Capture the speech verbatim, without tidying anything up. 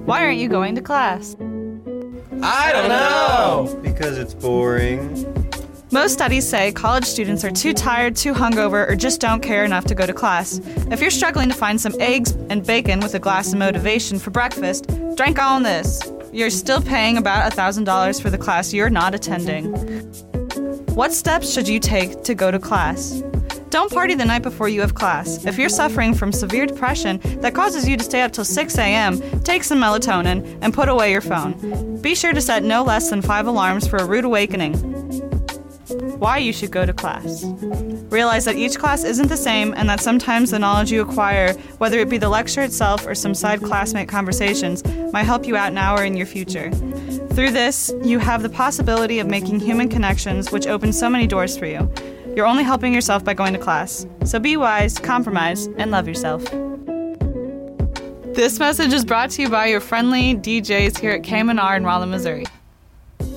Why aren't you going to class? I don't know! Because it's boring. Most studies say college students are too tired, too hungover, or just don't care enough to go to class. If you're struggling to find some eggs and bacon with a glass of motivation for breakfast, drink on this. You're still paying about one thousand dollars for the class you're not attending. What steps should you take to go to class? Don't party the night before you have class. If you're suffering from severe depression that causes you to stay up till six a.m., take some melatonin and put away your phone. Be sure to set no less than five alarms for a rude awakening. Why you should go to class. Realize that each class isn't the same and that sometimes the knowledge you acquire, whether it be the lecture itself or some side classmate conversations, might help you out now or in your future. Through this, you have the possibility of making human connections, which open so many doors for you. You're only helping yourself by going to class. So be wise, compromise, and love yourself. This message is brought to you by your friendly D Js here at K M N R in Rolla, Missouri.